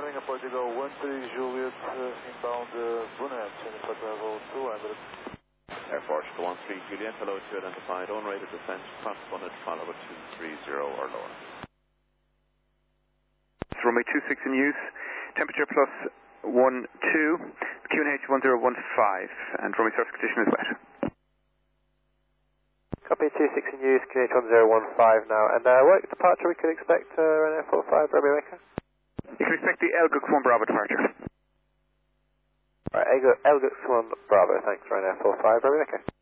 morning, Portugal 13 Juliet, inbound Brunel, for travel 200. Air Portugal 13 Juliet, hello to identified, on rate of descent, transponded, follow at 230 or lower. Runway 26 in use, temperature plus 12, QNH 1015, and runway surface condition is wet. Copy 26 in use, QNH 1015 now, and what departure we could expect around Air 45 Romeo Echo? You can expect the Elgux 1 Bravo departure. Right, Elgux 1 Bravo, thanks, around Air 45 Romeo Echo.